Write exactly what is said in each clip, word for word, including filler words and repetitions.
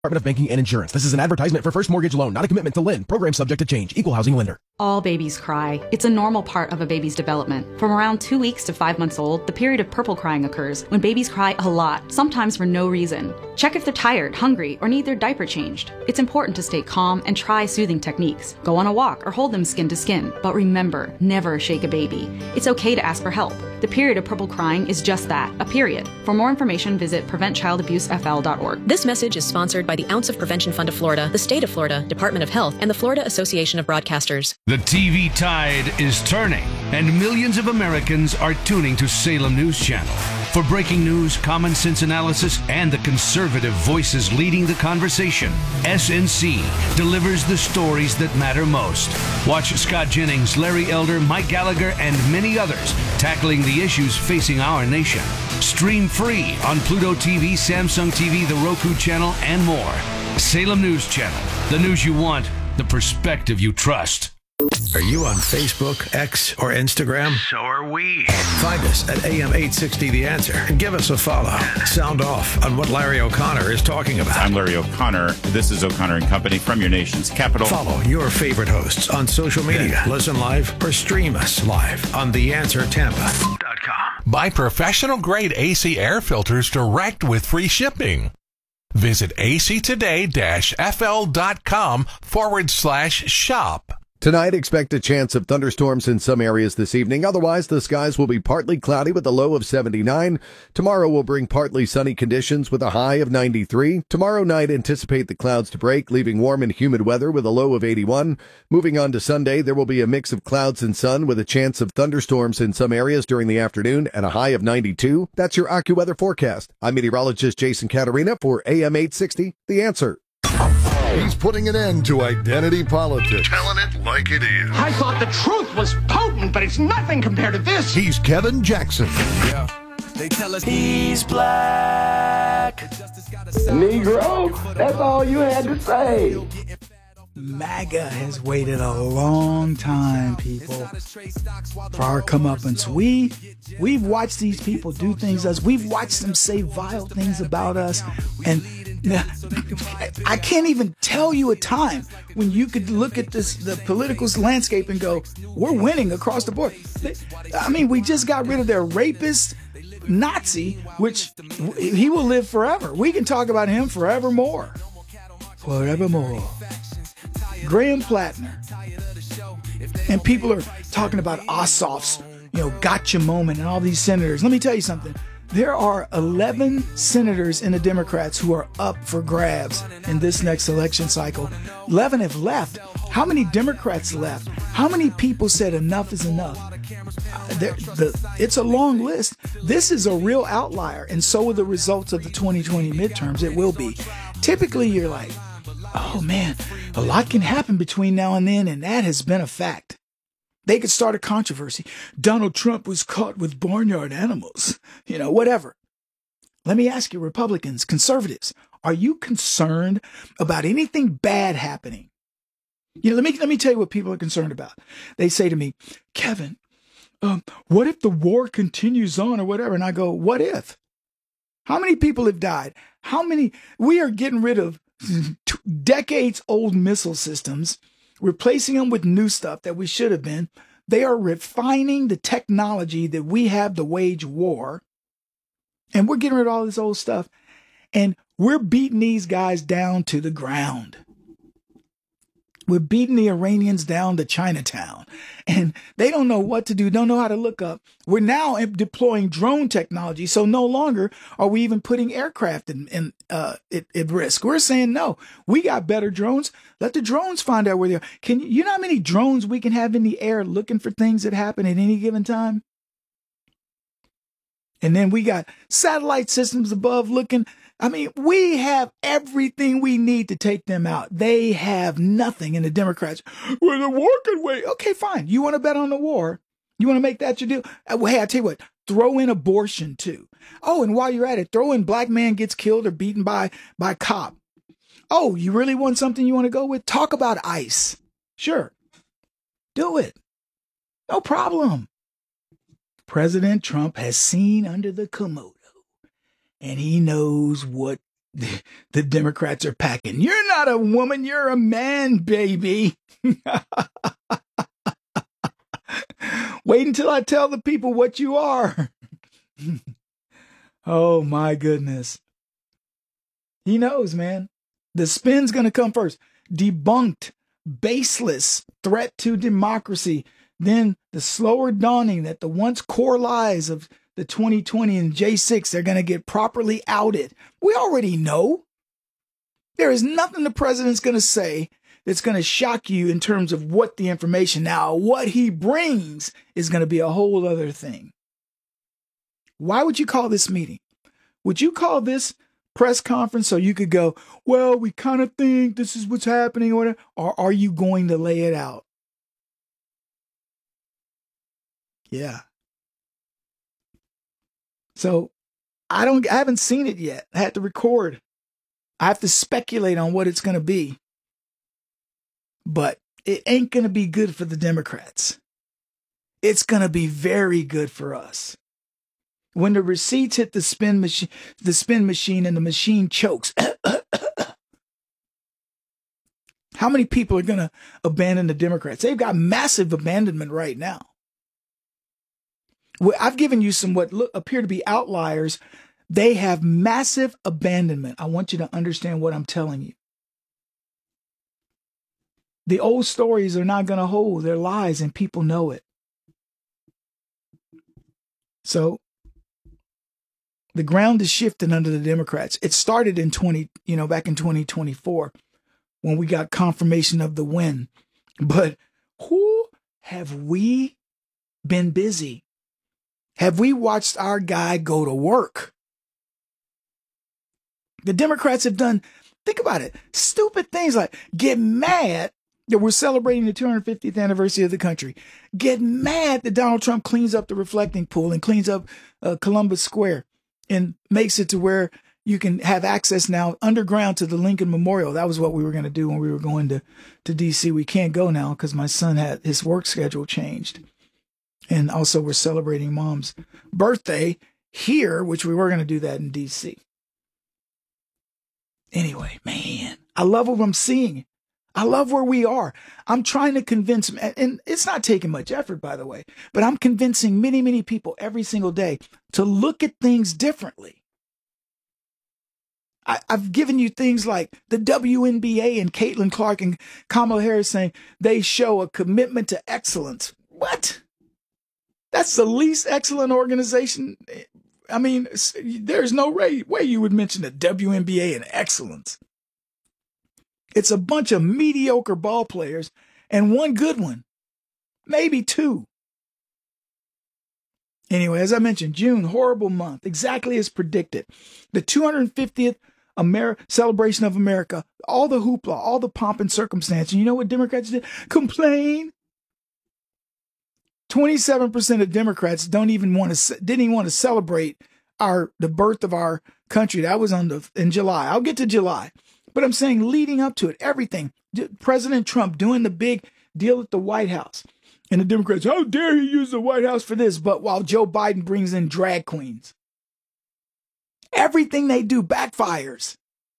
Department of Banking and Insurance. This is an advertisement for First Mortgage Loan, not a commitment to lend. Program subject to change. Equal housing lender. All babies cry. It's a normal part of a baby's development. From around two weeks to five months old, the period of purple crying occurs when babies cry a lot, sometimes for no reason. Check if they're tired, hungry, or need their diaper changed. It's important to stay calm and try soothing techniques. Go on a walk or hold them skin to skin. But remember, never shake a baby. It's okay to ask for help. The period of purple crying is just that, a period. For more information, visit prevent child abuse f l dot org. This message is sponsored by the Ounce of Prevention Fund of Florida, the State of Florida, Department of Health, and the Florida Association of Broadcasters. The T V tide is turning, and millions of Americans are tuning to Salem News Channel. For breaking news, common sense analysis, and the conservative voices leading the conversation, S N C delivers the stories that matter most. Watch Scott Jennings, Larry Elder, Mike Gallagher, and many others tackling the issues facing our nation. Stream free on Pluto T V, Samsung T V, the Roku channel, and more. Salem News Channel. The news you want, the perspective you trust. Are you on Facebook, X, or Instagram? So are we. Find us at A M eight sixty The Answer and give us a follow. Sound off on what Larry O'Connor is talking about. I'm Larry O'Connor. This is O'Connor and Company from your nation's capital. Follow your favorite hosts on social media. Listen live or stream us live on the answer tampa dot com. Buy professional-grade A C air filters direct with free shipping. Visit actoday-fl.com forward slash shop. Tonight, expect a chance of thunderstorms in some areas this evening. Otherwise, the skies will be partly cloudy with a low of seventy-nine. Tomorrow will bring partly sunny conditions with a high of ninety-three. Tomorrow night, anticipate the clouds to break, leaving warm and humid weather with a low of eighty-one. Moving on to Sunday, there will be a mix of clouds and sun with a chance of thunderstorms in some areas during the afternoon and a high of ninety-two. That's your AccuWeather forecast. I'm meteorologist Jason Caterina for A M eight sixty, The Answer. He's putting an end to identity politics. Telling it like it is. I thought the truth was potent, but it's nothing compared to this. He's Kevin Jackson. Yeah. They tell us he's black. Negro, that's all you had to say. MAGA has waited a long time, people, for our comeuppance. We, we've watched these people do things to us. We've watched them say vile things about us. And I can't even tell you a time when you could look at this, the political landscape and go, we're winning across the board. I mean, we just got rid of their rapist Nazi, which he will live forever. We can talk about him forevermore. Forevermore. Graham Plattner. And people are talking about Ossoff's, you know, gotcha moment and all these senators. Let me tell you something. There are eleven senators in the Democrats who are up for grabs in this next election cycle. eleven have left. How many Democrats left? How many people said enough is enough? There, the, it's a long list. This is a real outlier, and so are the results of the twenty twenty midterms. It will be. Typically, you're like, oh man, a lot can happen between now and then, and that has been a fact. They could start a controversy. Donald Trump was caught with barnyard animals. You know, whatever. Let me ask you, Republicans, conservatives, are you concerned about anything bad happening? You know, let me let me tell you what people are concerned about. They say to me, Kevin, um, what if the war continues on or whatever? And I go, what if? How many people have died? How many? We are getting rid of decades old missile systems, replacing them with new stuff that we should have been. They are refining the technology that we have to wage war. And we're getting rid of all this old stuff. And we're beating these guys down to the ground. We're beating the Iranians down to Chinatown. And they don't know what to do, don't know how to look up. We're now deploying drone technology. So no longer are we even putting aircraft in, in uh, at, at risk. We're saying, no, we got better drones. Let the drones find out where they are. Can you, you know how many drones we can have in the air looking for things that happen at any given time? And then we got satellite systems above looking. I mean, we have everything we need to take them out. They have nothing in the Democrats. Well, the war can wait. Okay, fine. You want to bet on the war? You want to make that your deal? Well, hey, I tell you what, throw in abortion too. Oh, and while you're at it, throw in black man gets killed or beaten by, by cop. Oh, you really want something you want to go with? Talk about ICE. Sure. Do it. No problem. President Trump has seen under the Komodo, and he knows what the, the Democrats are packing. You're not a woman, you're a man, baby. Wait until I tell the people what you are. Oh, my goodness. He knows, man. The spin's going to come first. Debunked, baseless threat to democracy. Then the slower dawning that the once core lies of the twenty twenty and J six, they're going to get properly outed. We already know. There is nothing the president's going to say that's going to shock you in terms of what the information. Now, what he brings is going to be a whole other thing. Why would you call this meeting? Would you call this press conference so you could go, well, we kind of think this is what's happening, or whatever, or are you going to lay it out? Yeah. So I don't, I haven't seen it yet. I had to record. I have to speculate on what it's going to be. But it ain't going to be good for the Democrats. It's going to be very good for us. When the receipts hit the spin machine, the spin machine and the machine chokes. How many people are going to abandon the Democrats? They've got massive abandonment right now. Well, I've given you some what look, appear to be outliers. They have massive abandonment. I want you to understand what I'm telling you. The old stories are not going to hold. They're lies, and people know it. So the ground is shifting under the Democrats. It started in twenty, you know, back in twenty twenty-four when we got confirmation of the win. But who have we been busy? Have we watched our guy go to work? The Democrats have done, think about it, stupid things like get mad that we're celebrating the two hundred fiftieth anniversary of the country. Get mad that Donald Trump cleans up the reflecting pool and cleans up uh, Columbus Square and makes it to where you can have access now underground to the Lincoln Memorial. That was what we were going to do when we were going to, to D C. We can't go now because my son had his work schedule changed. And also we're celebrating Mom's birthday here, which we were going to do that in D C. Anyway, man, I love what I'm seeing. I love where we are. I'm trying to convince, and it's not taking much effort, by the way, but I'm convincing many, many people every single day to look at things differently. I, I've given you things like the W N B A and Caitlin Clark and Kamala Harris saying they show a commitment to excellence. What? That's the least excellent organization. I mean, there's no way, way you would mention the W N B A and excellence. It's a bunch of mediocre ball players and one good one, maybe two. Anyway, as I mentioned, June, horrible month, exactly as predicted. The two hundred fiftieth Amer- celebration of America, all the hoopla, all the pomp and circumstance. And you know what Democrats did? Complain. twenty-seven percent of Democrats don't even want to, didn't even want to celebrate our, the birth of our country. That was on the, in July. I'll get to July. But I'm saying leading up to it, everything, President Trump doing the big deal at the White House. And the Democrats, how dare he use the White House for this? But while Joe Biden brings in drag queens. Everything they do backfires.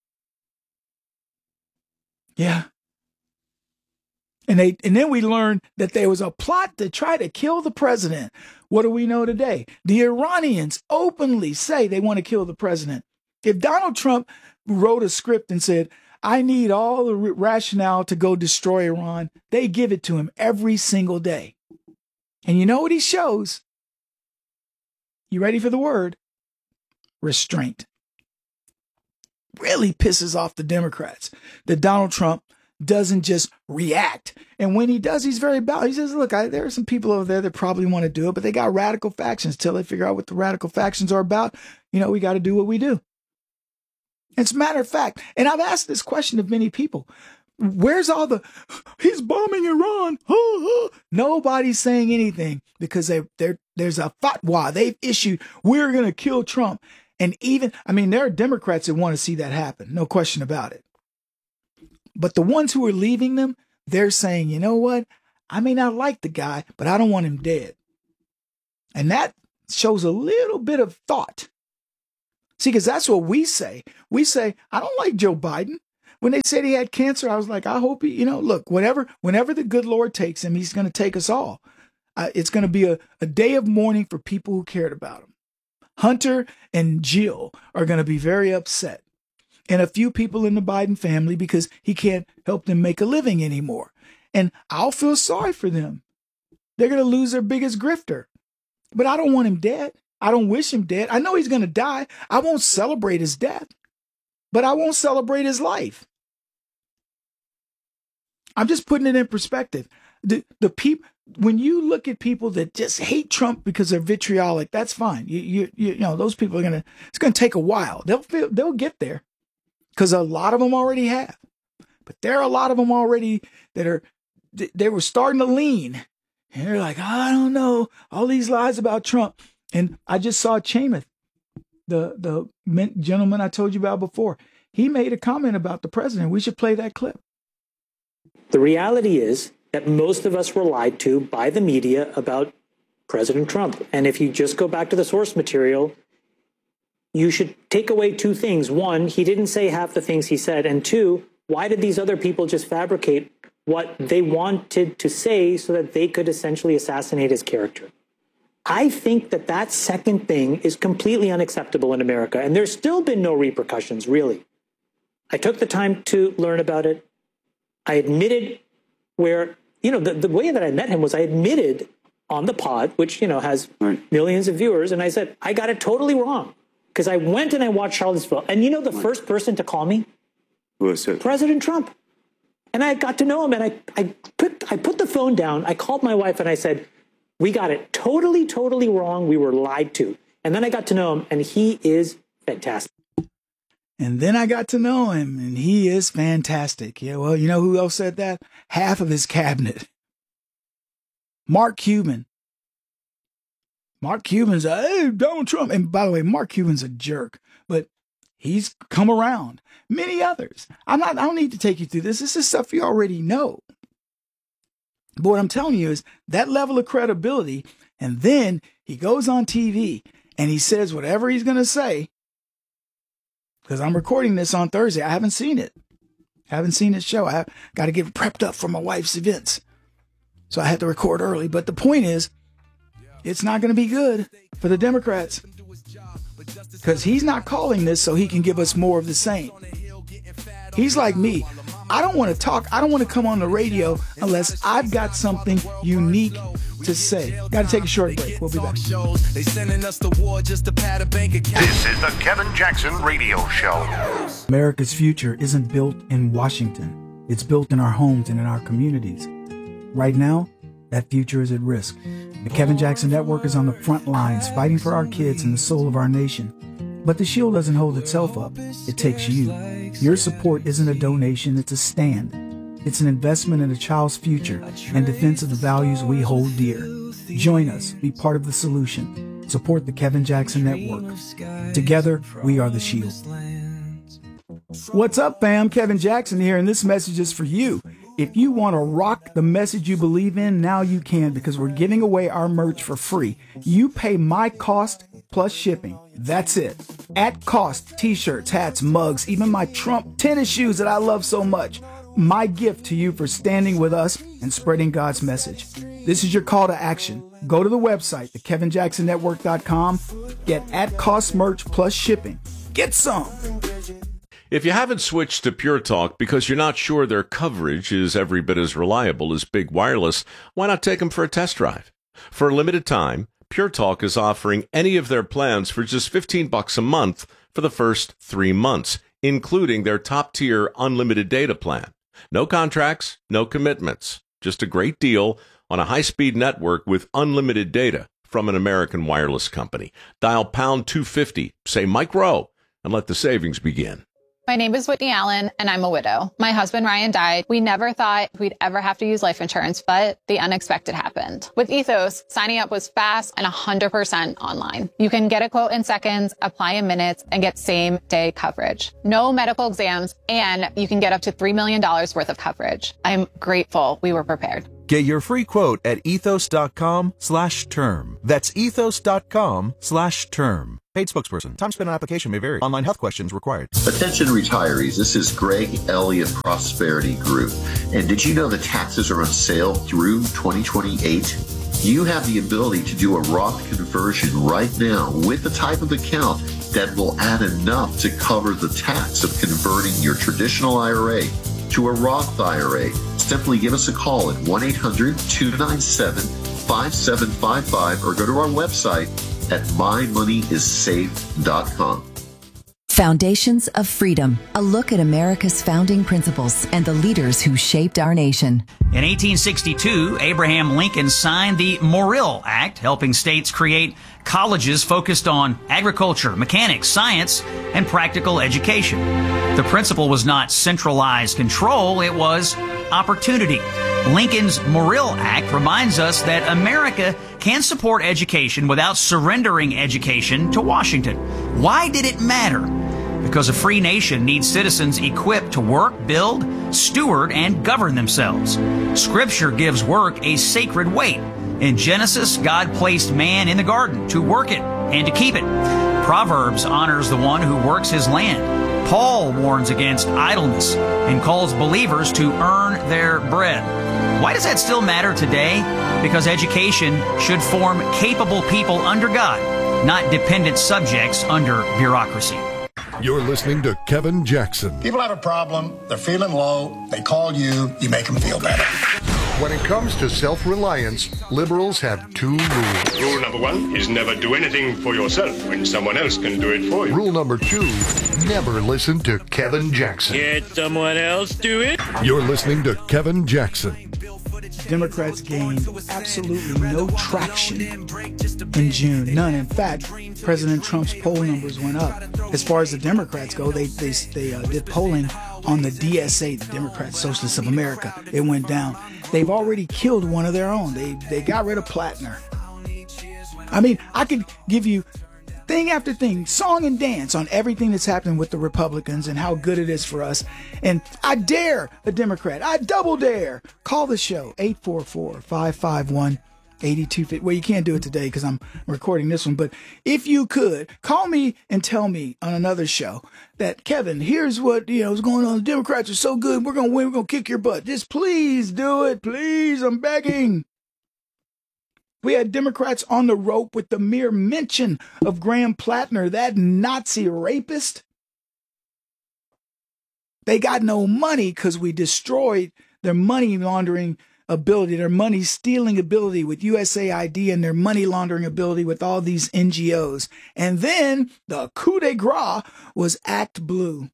Yeah. And they, and then we learned that there was a plot to try to kill the president. What do we know today? The Iranians openly say they want to kill the president. If Donald Trump wrote a script and said, I need all the rationale to go destroy Iran, they give it to him every single day. And you know what he shows? You ready for the word? Restraint. Really pisses off the Democrats that Donald Trump doesn't just react. And when he does, he's very balanced. He says, look, I, there are some people over there that probably want to do it, but they got radical factions. Till they figure out what the radical factions are about, you know, we got to do what we do. It's a matter of fact, and I've asked this question of many people, where's all the, he's bombing Iran. Nobody's saying anything because they, there's a fatwa they've issued. We're going to kill Trump. And even, I mean, there are Democrats that want to see that happen. No question about it. But the ones who are leaving them, they're saying, you know what? I may not like the guy, but I don't want him dead. And that shows a little bit of thought. See, because that's what we say. We say, I don't like Joe Biden. When they said he had cancer, I was like, I hope he, you know, look, whatever, whenever the good Lord takes him, he's going to take us all. Uh, it's going to be a, a day of mourning for people who cared about him. Hunter and Jill are going to be very upset. And a few people in the Biden family because he can't help them make a living anymore. And I'll feel sorry for them. They're going to lose their biggest grifter. But I don't want him dead. I don't wish him dead. I know he's going to die. I won't celebrate his death, but I won't celebrate his life. I'm just putting it in perspective. The the people, when you look at people that just hate Trump because they're vitriolic, that's fine. You you you, you know those people are gonna. It's gonna take a while. They'll feel, they'll get there, because a lot of them already have. But there are a lot of them already that are. They were starting to lean, and they're like, oh, I don't know, all these lies about Trump. And I just saw Chamath, the the gentleman I told you about before. He made a comment about the president. We should play that clip. The reality is that most of us were lied to by the media about President Trump. And if you just go back to the source material, you should take away two things. One, he didn't say half the things he said. And two, why did these other people just fabricate what they wanted to say so that they could essentially assassinate his character? I think that that second thing is completely unacceptable in America. And there's still been no repercussions, really. I took the time to learn about it. I admitted where, you know, the, the way that I met him was I admitted on the pod, which, you know, has right. millions of viewers. And I said, I got it totally wrong, because I went and I watched Charlottesville. And you know, the right. first person to call me? Who was it? President Trump. And I got to know him, and I, I put I put the phone down. I called my wife and I said, we got it totally, totally wrong. We were lied to. And then I got to know him, and he is fantastic. And then I got to know him, and he is fantastic. Yeah, well, you know who else said that? Half of his cabinet. Mark Cuban. Mark Cuban's a, hey, Donald Trump. And by the way, Mark Cuban's a jerk, but he's come around. Many others. I'm not, I don't need to take you through this. This is stuff you already know. But what I'm telling you is that level of credibility, and then he goes on T V and he says whatever he's going to say. Because I'm recording this on Thursday. I haven't seen it. I haven't seen his show. I have got to get prepped up for my wife's events. So I had to record early. But the point is, it's not going to be good for the Democrats. Because he's not calling this so he can give us more of the same. He's like me. I don't want to talk. I don't want to come on the radio unless I've got something unique to say. Got to take a short break. We'll be back. They sending us to war just to pad a bank account. This is the Kevin Jackson Radio Show. America's future isn't built in Washington. It's built in our homes and in our communities. Right now, that future is at risk. The Kevin Jackson Network is on the front lines fighting for our kids and the soul of our nation. But the shield doesn't hold itself up. It takes you. Your support isn't a donation, it's a stand. It's an investment in a child's future and defense of the values we hold dear. Join us. Be part of the solution. Support the Kevin Jackson Network. Together, we are the shield. What's up, fam? Kevin Jackson here, and this message is for you. If you want to rock the message you believe in, now you can, because we're giving away our merch for free. You pay my cost plus shipping. That's it. At cost, t-shirts, hats, mugs, even my Trump tennis shoes that I love so much. My gift to you for standing with us and spreading God's message. This is your call to action. Go to the website, the kevin jackson network dot com. Get at cost merch plus shipping. Get some. If you haven't switched to Pure Talk because you're not sure their coverage is every bit as reliable as Big Wireless, why not take them for a test drive? For a limited time, Pure Talk is offering any of their plans for just fifteen bucks a month for the first three months, including their top-tier unlimited data plan. No contracts, no commitments, just a great deal on a high-speed network with unlimited data from an American wireless company. Dial pound two fifty, say Mike Rowe, and let the savings begin. My name is Whitney Allen, and I'm a widow. My husband, Ryan, died. We never thought we'd ever have to use life insurance, but the unexpected happened. With Ethos, signing up was fast and one hundred percent online. You can get a quote in seconds, apply in minutes, and get same-day coverage. No medical exams, and you can get up to three million dollars worth of coverage. I'm grateful we were prepared. Get your free quote at ethos.com slash term. That's ethos.com slash term. Paid spokesperson. Time spent on application may vary. Online health questions required. Attention retirees. This is Greg Elliott Prosperity Group. And did you know that taxes are on sale through twenty twenty-eight? You have the ability to do a Roth conversion right now with the type of account that will add enough to cover the tax of converting your traditional I R A to a Roth I R A. Simply give us a call at one eight hundred two nine seven five seven five five or go to our website at my money is safe dot com. Foundations of Freedom, a look at America's founding principles and the leaders who shaped our nation. In eighteen sixty-two, Abraham Lincoln signed the Morrill Act, helping states create colleges focused on agriculture, mechanics, science, and practical education. The principle was not centralized control, it was opportunity. Lincoln's Morrill Act reminds us that America can support education without surrendering education to Washington. Why did it matter? Because a free nation needs citizens equipped to work, build, steward, and govern themselves. Scripture gives work a sacred weight. In Genesis, God placed man in the garden to work it and to keep it. Proverbs honors the one who works his land. Paul warns against idleness and calls believers to earn their bread. Why does that still matter today? Because education should form capable people under God, not dependent subjects under bureaucracy. You're listening to Kevin Jackson. People have a problem, they're feeling low, they call you, you make them feel better. When it comes to self-reliance, liberals have two rules. Rule number one is never do anything for yourself when someone else can do it for you. Rule number two, never listen to Kevin Jackson. Let someone else do it. You're listening to Kevin Jackson. Democrats gained absolutely no traction in June. None. In fact, President Trump's poll numbers went up. As far as the Democrats go, they they, they uh, did polling on the D S A, the Democrat Socialists of America. It went down. They've already killed one of their own. They they got rid of Plattner. I mean, I could give you thing after thing, song and dance on everything that's happened with the Republicans and how good it is for us. And I dare a Democrat, I double dare, call the show, eight four four, five five one, eight two five zero. Well, you can't do it today because I'm recording this one, but if you could, call me and tell me on another show that, Kevin, here's what, you know, is going on. The Democrats are so good, we're going to win, we're going to kick your butt. Just please do it, please, I'm begging. We had Democrats on the rope with the mere mention of Graham Plattner, that Nazi rapist. They got no money because we destroyed their money laundering ability, their money stealing ability with U S A I D and their money laundering ability with all these N G Os. And then the coup de grace was Act Blue.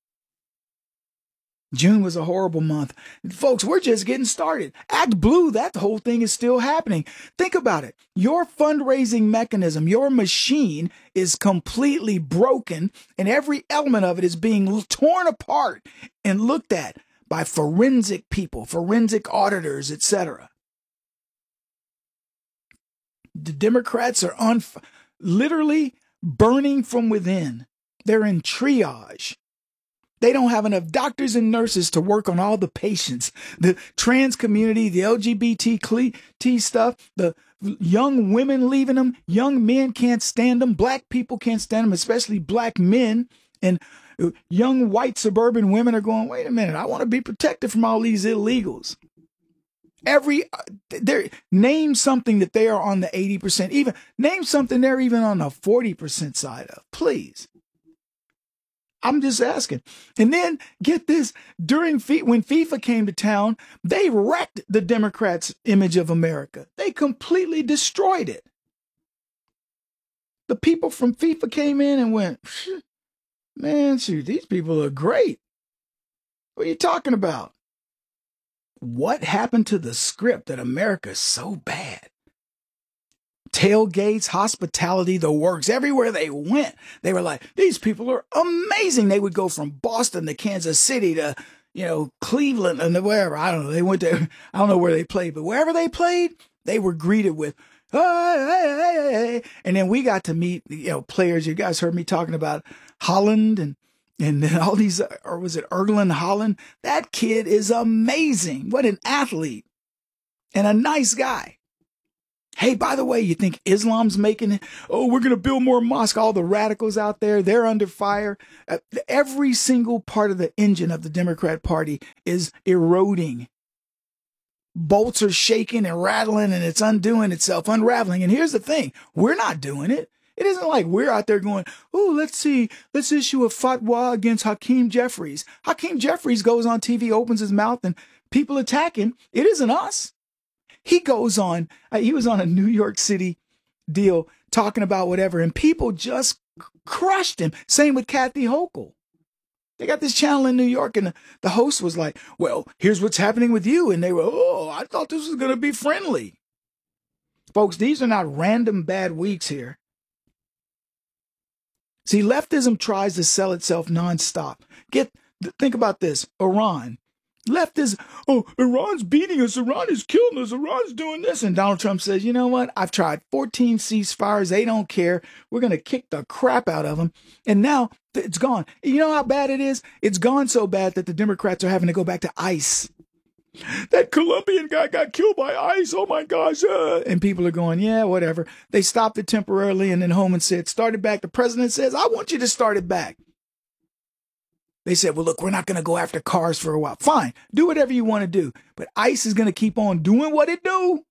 June was a horrible month. Folks, we're just getting started. Act Blue, that whole thing is still happening. Think about it. Your fundraising mechanism, your machine is completely broken, and every element of it is being torn apart and looked at by forensic people, forensic auditors, et cetera. The Democrats are on, literally burning from within. They're in triage. They don't have enough doctors and nurses to work on all the patients, the trans community, the L G B T stuff, the young women leaving them, young men can't stand them, black people can't stand them, especially black men, and young white suburban women are going, wait a minute, I want to be protected from all these illegals. Every, there, name something that they are on the eighty percent, even, name something they're even on the forty percent side of, please. I'm just asking. And then get this, during when FIFA came to town, they wrecked the Democrats' image of America. They completely destroyed it. The people from FIFA came in and went, man, shoot, these people are great. What are you talking about? What happened to the script that America's so bad? Tailgates, hospitality, the works, everywhere they went, they were like, these people are amazing. They would go from Boston to Kansas City to, you know, Cleveland and wherever. I don't know. They went to, I don't know where they played, but wherever they played, they were greeted with, hey, hey, hey, hey. And then we got to meet, you know, players. You guys heard me talking about Holland and, and then all these, or was it Erling Haaland? That kid is amazing. What an athlete and a nice guy. Hey, by the way, you think Islam's making it? Oh, we're going to build more mosques. All the radicals out there, they're under fire. Uh, every single part of the engine of the Democrat Party is eroding. Bolts are shaking and rattling, and it's undoing itself, unraveling. And here's the thing. We're not doing it. It isn't like we're out there going, oh, let's see, let's issue a fatwa against Hakeem Jeffries. Hakeem Jeffries goes on T V, opens his mouth, and people attack him. It isn't us. He goes on, uh, he was on a New York City deal talking about whatever, and people just crushed him. Same with Kathy Hochul. They got this channel in New York, and the, the host was like, well, here's what's happening with you. And they were, oh, I thought this was going to be friendly. Folks, these are not random bad weeks here. See, leftism tries to sell itself nonstop. Get, think about this, Iran. Left is, oh, Iran's beating us. Iran is killing us. Iran's doing this. And Donald Trump says, you know what? I've tried fourteen ceasefires. They don't care. We're going to kick the crap out of them. And now it's gone. You know how bad it is? It's gone so bad that the Democrats are having to go back to ICE. That Colombian guy got killed by ICE. Oh, my gosh. Uh. And people are going, yeah, whatever. They stopped it temporarily. And then Homan said, start it back. The president says, I want you to start it back. They said, well, look, we're not going to go after cars for a while. Fine. Do whatever you want to do. But ICE is going to keep on doing what it do.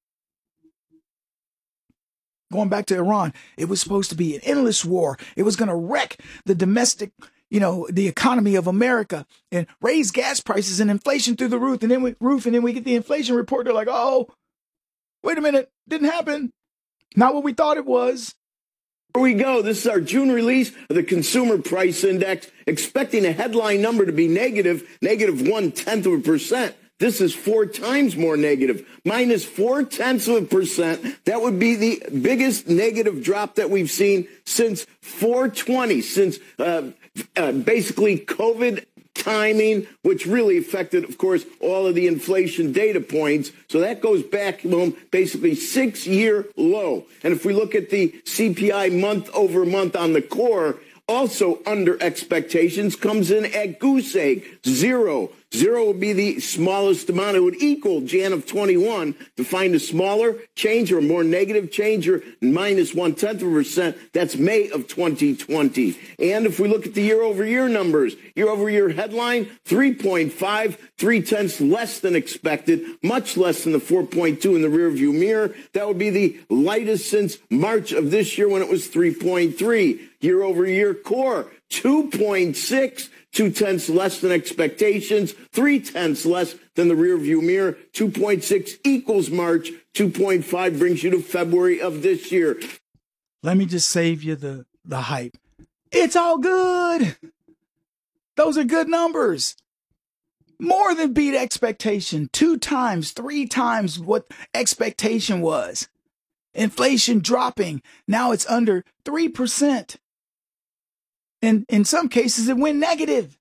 Going back to Iran, it was supposed to be an endless war. It was going to wreck the domestic, you know, the economy of America and raise gas prices and inflation through the roof. And then we, roof, and then we get the inflation report. They're like, oh, wait a minute. Didn't happen. Not what we thought it was. Here we go. This is our June release of the Consumer Price Index, expecting a headline number to be negative, negative one-tenth of a percent. This is four times more negative, minus four-tenths of a percent. That would be the biggest negative drop that we've seen since four twenty, since uh, uh, basically COVID timing, which really affected, of course, all of the inflation data points. So that goes back, boom, basically six-year low. And if we look at the C P I month over month on the core, also under expectations, comes in at goose egg, zero. Zero would be the smallest amount. It would equal Jan of twenty-one. To find a smaller change or a more negative change or minus one-tenth of a percent, that's May of twenty twenty. And if we look at the year-over-year numbers, year-over-year headline, three point five, three-tenths less than expected, much less than the four point two in the rearview mirror. That would be the lightest since March of this year when it was three point three. Year-over-year core, two point six. Two-tenths less than expectations, three-tenths less than the rearview mirror. two point six equals March. two point five brings you to February of this year. Let me just save you the, the hype. It's all good. Those are good numbers. More than beat expectation. Two times, three times what expectation was. Inflation dropping. Now it's under three percent. And in some cases, it went negative.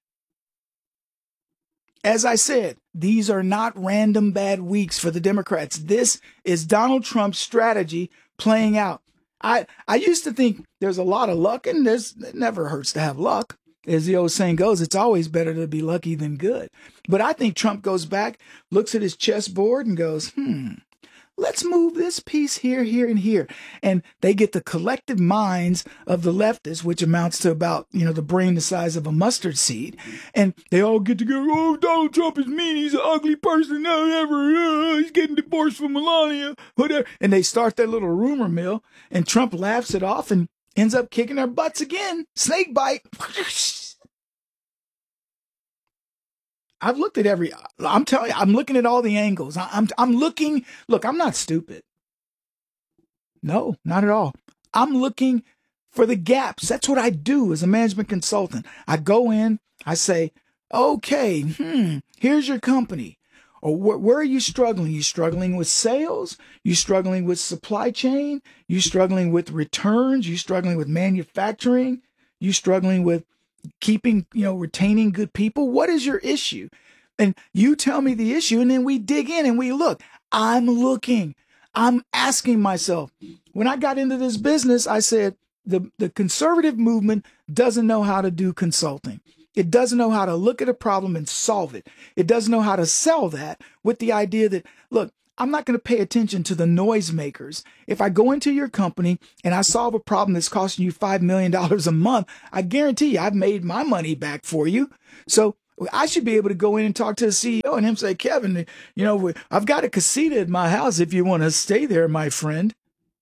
As I said, these are not random bad weeks for the Democrats. This is Donald Trump's strategy playing out. I, I used to think there's a lot of luck, and there's, it never hurts to have luck. As the old saying goes, it's always better to be lucky than good. But I think Trump goes back, looks at his chessboard and goes, hmm, let's move this piece here, here, and here. And they get the collective minds of the leftists, which amounts to about, you know, the brain the size of a mustard seed. And they all get together, oh, Donald Trump is mean. He's an ugly person. No, ever. Uh, he's getting divorced from Melania, whatever. And they start their little rumor mill, and Trump laughs it off and ends up kicking their butts again. Snake bite. I've looked at every, I'm telling you, I'm looking at all the angles. I'm, I'm looking, look, I'm not stupid. No, not at all. I'm looking for the gaps. That's what I do as a management consultant. I go in, I say, okay, hmm, here's your company. Or wh- where are you struggling? You struggling with sales? You struggling with supply chain? You struggling with returns? You struggling with manufacturing? You struggling with keeping, you know, retaining good people? What is your issue? And you tell me the issue, and then we dig in and we look. I'm looking. I'm asking myself. When I got into this business, I said, the, the conservative movement doesn't know how to do consulting. It doesn't know how to look at a problem and solve it. It doesn't know how to sell that with the idea that, look, I'm not going to pay attention to the noisemakers. If I go into your company and I solve a problem that's costing you five million dollars a month, I guarantee you I've made my money back for you. So I should be able to go in and talk to the C E O and him say, Kevin, you know, I've got a casita at my house if you want to stay there, my friend.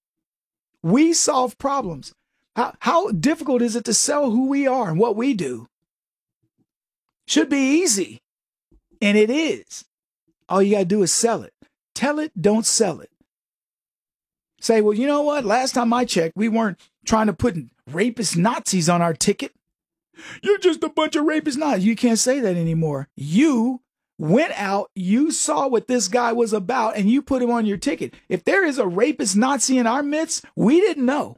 We solve problems. How, how difficult is it to sell who we are and what we do? Should be easy. And it is. All you got to do is sell it. Tell it, don't sell it. Say, well, you know what? Last time I checked, we weren't trying to put rapist Nazis on our ticket. You're just a bunch of rapist Nazis. You can't say that anymore. You went out, you saw what this guy was about, and you put him on your ticket. If there is a rapist Nazi in our midst, we didn't know.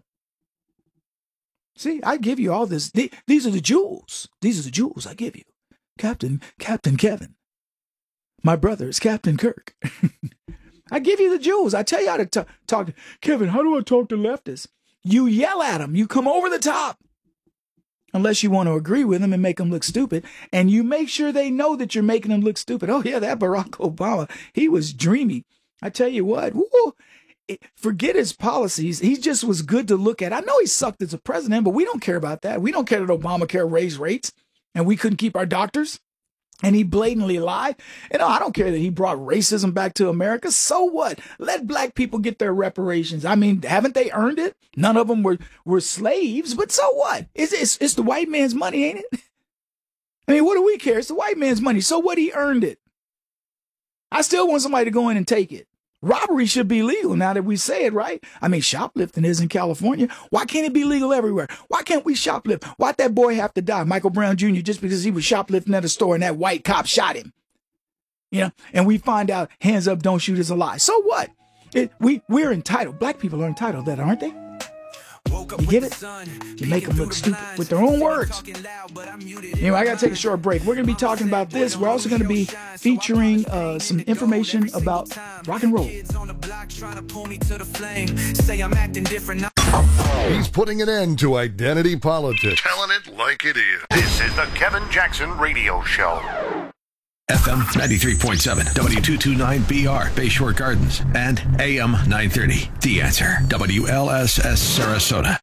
See, I give you all this. These are the jewels. These are the jewels I give you. Captain, Captain Kevin. My brother is Captain Kirk. I give you the jewels. I tell you how to t- talk. To, Kevin, how do I talk to leftists? You yell at them. You come over the top. Unless you want to agree with them and make them look stupid. And you make sure they know that you're making them look stupid. Oh, yeah, that Barack Obama, he was dreamy. I tell you what, woo, it, forget his policies. He just was good to look at. I know he sucked as a president, but we don't care about that. We don't care that Obamacare raised rates and we couldn't keep our doctors. And he blatantly lied. And I don't care that he brought racism back to America. So what? Let black people get their reparations. I mean, haven't they earned it? None of them were, were slaves, but so what? It's, it's, it's the white man's money, ain't it? I mean, what do we care? It's the white man's money. So what? He earned it. I still want somebody to go in and take it. Robbery should be legal now that we say it, right? I mean, shoplifting is in California. Why can't it be legal everywhere? Why can't we shoplift? Why'd that boy have to die, Michael Brown Junior, just because he was shoplifting at a store and that white cop shot him? You know, and we find out hands up, don't shoot is a lie. So what? It, we, we're entitled. Black people are entitled to that, aren't they? You get it? You make them look stupid with their own words. Anyway, I got to take a short break. We're going to be talking about this. We're also going to be featuring uh, some information about rock and roll. He's putting an end to identity politics. Telling it like it is. This is the Kevin Jackson Radio Show. F M ninety-three point seven, W two twenty-nine B R, Bayshore Gardens, and A M nine thirty. The Answer, W L S S Sarasota.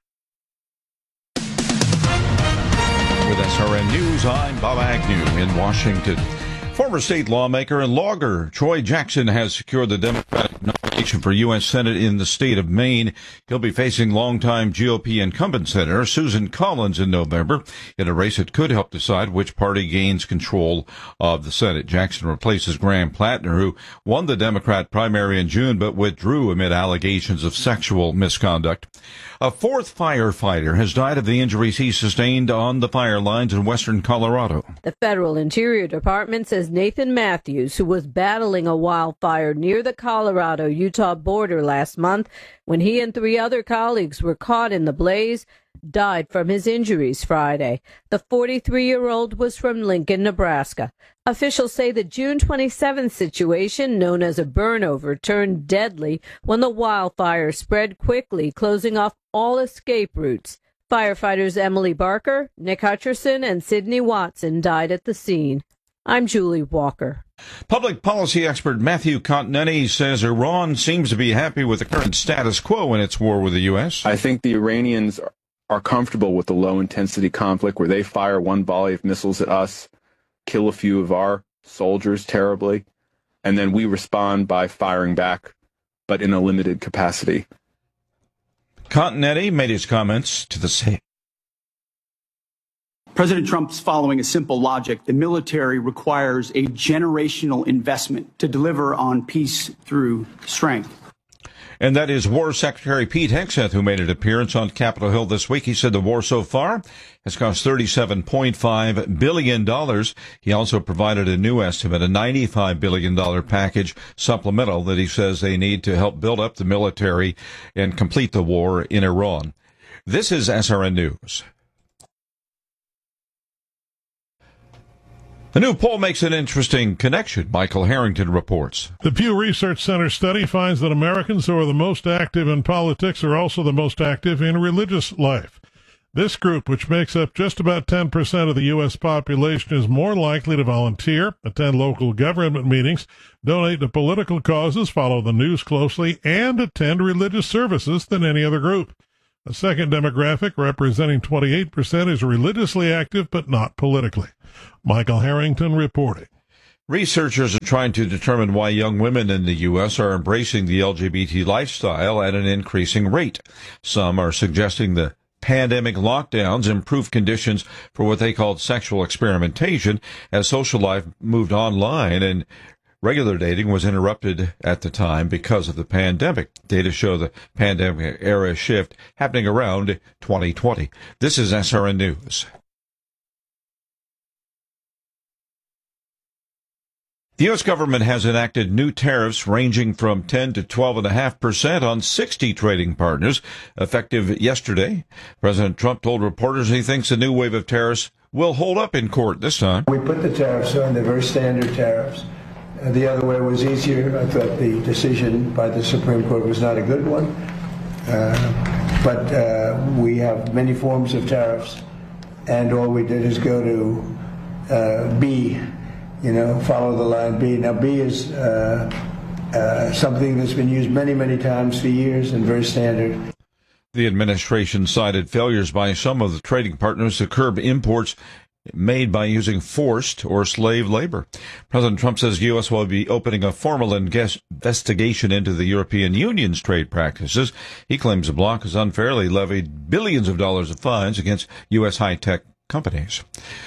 With S R N News, I'm Bob Agnew in Washington. Former state lawmaker and logger Troy Jackson has secured the Democratic nomination for U S Senate in the state of Maine. He'll be facing longtime G O P incumbent Senator Susan Collins in November in a race that could help decide which party gains control of the Senate. Jackson replaces Graham Plattner, who won the Democrat primary in June but withdrew amid allegations of sexual misconduct. A fourth firefighter has died of the injuries he sustained on the fire lines in western Colorado. The Federal Interior Department says Nathan Matthews, who was battling a wildfire near the Colorado-Utah border last month when he and three other colleagues were caught in the blaze, died from his injuries Friday. The forty-three-year-old was from Lincoln, Nebraska. Officials say the June twenty-seventh situation, known as a burnover, turned deadly when the wildfire spread quickly, closing off all escape routes. Firefighters Emily Barker, Nick Hutcherson, and Sidney Watson died at the scene. I'm Julie Walker. Public policy expert Matthew Continetti says Iran seems to be happy with the current status quo in its war with the U S. I think the Iranians are comfortable with the low-intensity conflict where they fire one volley of missiles at us, kill a few of our soldiers terribly, and then we respond by firing back, but in a limited capacity. Continetti made his comments to the same. President Trump's following a simple logic. The military requires a generational investment to deliver on peace through strength. And that is War Secretary Pete Hegseth, who made an appearance on Capitol Hill this week. He said the war so far has cost thirty-seven point five billion dollars. He also provided a new estimate, a ninety-five billion dollars package supplemental that he says they need to help build up the military and complete the war in Iran. This is S R N News. A new poll makes an interesting connection. Michael Harrington reports. The Pew Research Center study finds that Americans who are the most active in politics are also the most active in religious life. This group, which makes up just about ten percent of the U S population, is more likely to volunteer, attend local government meetings, donate to political causes, follow the news closely, and attend religious services than any other group. A second demographic, representing twenty-eight percent, is religiously active but not politically. Michael Harrington reporting. Researchers are trying to determine why young women in the U S are embracing the L G B T lifestyle at an increasing rate. Some are suggesting the pandemic lockdowns improved conditions for what they called sexual experimentation as social life moved online and regular dating was interrupted at the time because of the pandemic. Data show the pandemic era shift happening around twenty twenty. This is S R N News. The U S government has enacted new tariffs ranging from ten to twelve point five percent on sixty trading partners, effective yesterday. President Trump told reporters he thinks a new wave of tariffs will hold up in court this time. We put the tariffs on, they're very standard tariffs. Uh, the other way was easier. I thought the decision by the Supreme Court was not a good one. Uh, but uh, we have many forms of tariffs, and all we did is go to uh, B. You know, follow the line B. Now, B is uh, uh, something that's been used many, many times for years and very standard. The administration cited failures by some of the trading partners to curb imports made by using forced or slave labor. President Trump says the U S will be opening a formal investigation into the European Union's trade practices. He claims the bloc has unfairly levied billions of dollars of fines against U S high-tech companies.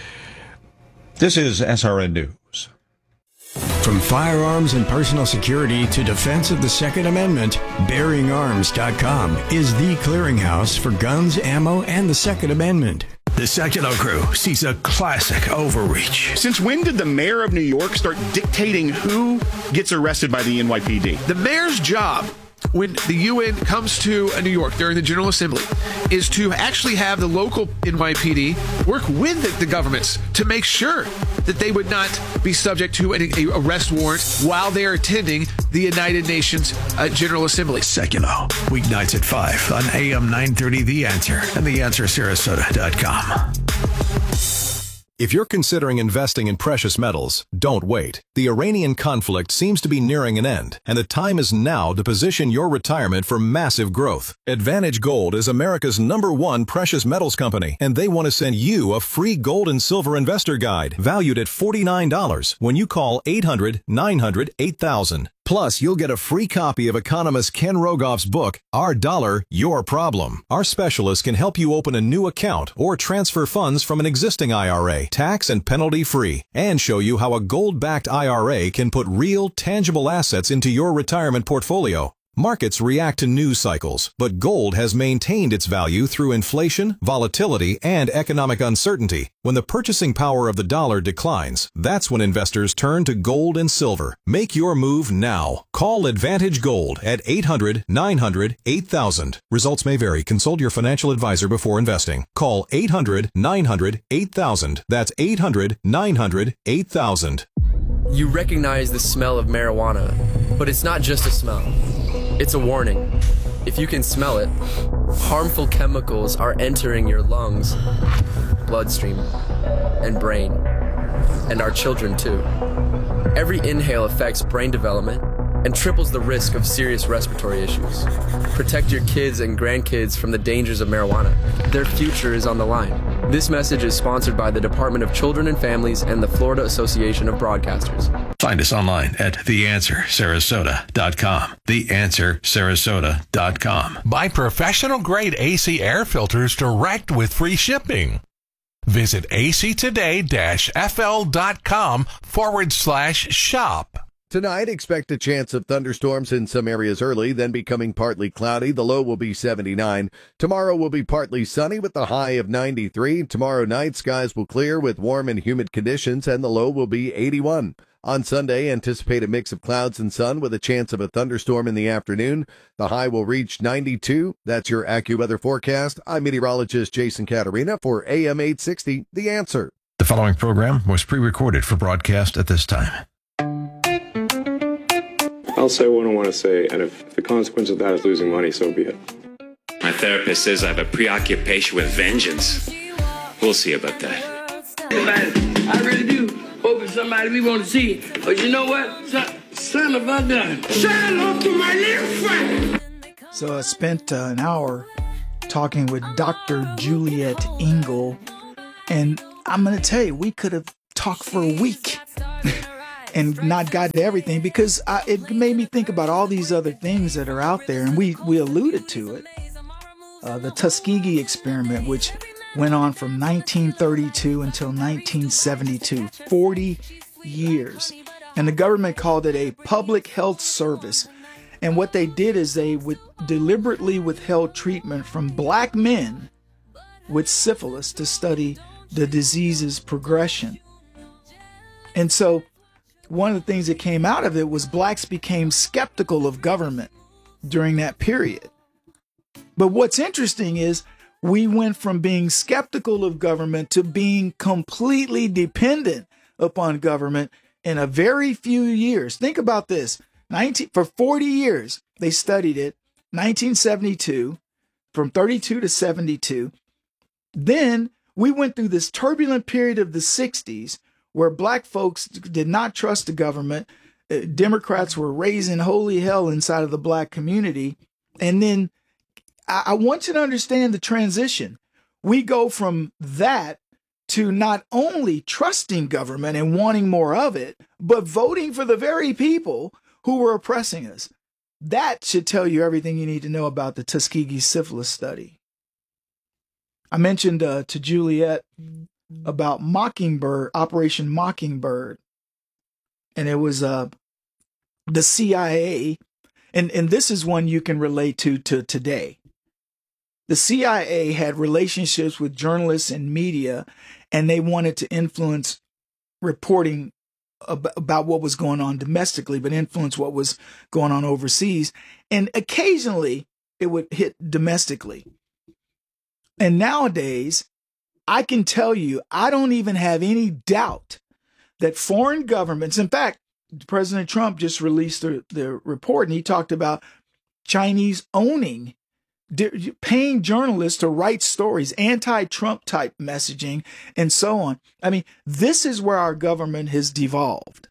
This is S R N News. From firearms and personal security to defense of the Second Amendment, Bearing Arms dot com is the clearinghouse for guns, ammo, and the Second Amendment. The Sekulow Crew sees a classic overreach. Since when did the mayor of New York start dictating who gets arrested by the N Y P D? The mayor's job, when the U N comes to New York during the General Assembly, is to actually have the local N Y P D work with the, the governments to make sure that they would not be subject to an a arrest warrant while they are attending the United Nations uh, General Assembly. Sekulow, weeknights at five on A M nine thirty The Answer and the answer sarasota dot com. If you're considering investing in precious metals, don't wait. The Iranian conflict seems to be nearing an end, and the time is now to position your retirement for massive growth. Advantage Gold is America's number one precious metals company, and they want to send you a free gold and silver investor guide valued at forty-nine dollars when you call eight hundred, nine hundred, eight thousand. Plus, you'll get a free copy of economist Ken Rogoff's book, Our Dollar, Your Problem. Our specialists can help you open a new account or transfer funds from an existing I R A, tax and penalty free, and show you how a gold-backed I R A can put real, tangible assets into your retirement portfolio. Markets react to news cycles, but gold has maintained its value through inflation, volatility, and economic uncertainty. When the purchasing power of the dollar declines, that's when investors turn to gold and silver. Make your move now. Call Advantage Gold at eight hundred, nine hundred, eight thousand. Results may vary. Consult your financial advisor before investing. Call eight hundred, nine hundred, eight thousand. That's eight hundred, nine hundred, eight thousand. You recognize the smell of marijuana, but it's not just a smell. It's a warning. If you can smell it, harmful chemicals are entering your lungs, bloodstream, and brain, and our children too. Every inhale affects brain development and triples the risk of serious respiratory issues. Protect your kids and grandkids from the dangers of marijuana. Their future is on the line. This message is sponsored by the Department of Children and Families and the Florida Association of Broadcasters. Find us online at the answer sarasota dot com. the answer sarasota dot com. Buy professional-grade A C air filters direct with free shipping. Visit actoday-fl.com forward slash shop. Tonight, expect a chance of thunderstorms in some areas early, then becoming partly cloudy. The low will be seventy-nine. Tomorrow will be partly sunny with the high of ninety-three. Tomorrow night, skies will clear with warm and humid conditions, and the low will be eighty-one. On Sunday, anticipate a mix of clouds and sun with a chance of a thunderstorm in the afternoon. The high will reach ninety-two. That's your AccuWeather forecast. I'm meteorologist Jason Caterina for A M eight sixty, The Answer. The following program was pre-recorded for broadcast at this time. I'll say what I want to say, and if the consequence of that is losing money, so be it. I My therapist says I have a preoccupation with vengeance. We'll see about that. I really do hope it's somebody we want to see. But you know what? Son, son of a gun. Say hello to my little friend. So I spent uh, an hour talking with Doctor Juliet Engel, and I'm going to tell you, we could have talked for a week and not got to everything, because I, it made me think about all these other things that are out there, and we, we alluded to it. Uh, the Tuskegee experiment, which went on from nineteen thirty-two until nineteen seventy-two, forty years. And the government called it a public health service. And what they did is they would deliberately withheld treatment from black men with syphilis to study the disease's progression. And so one of the things that came out of it was blacks became skeptical of government during that period. But what's interesting is we went from being skeptical of government to being completely dependent upon government in a very few years. Think about this. nineteen for forty years, they studied it. nineteen seventy-two, from thirty-two to seventy-two. Then we went through this turbulent period of the sixties where black folks did not trust the government. Democrats were raising holy hell inside of the black community. And then I, I want you to understand the transition. We go from that to not only trusting government and wanting more of it, but voting for the very people who were oppressing us. That should tell you everything you need to know about the Tuskegee syphilis study. I mentioned uh, to Juliet about Mockingbird, Operation Mockingbird. And it was uh, the C I A. And, and this is one you can relate to, to today. The C I A had relationships with journalists and media, and they wanted to influence reporting about what was going on domestically, but influence what was going on overseas. And occasionally it would hit domestically. And nowadays, I can tell you, I don't even have any doubt that foreign governments, in fact, President Trump just released the, the report, and he talked about Chinese owning, paying journalists to write stories, anti-Trump type messaging, and so on. I mean, this is where our government has devolved.